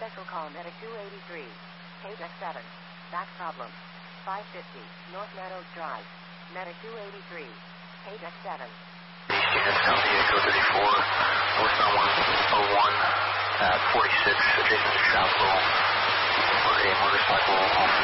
Special call Medic 283. Page 7. Back problem. 550 North Meadows Drive. Medic 283. Page 7. Units, San Diego 34, northbound 101 at 46, adjacent to South Roll. 1 a motorcycle off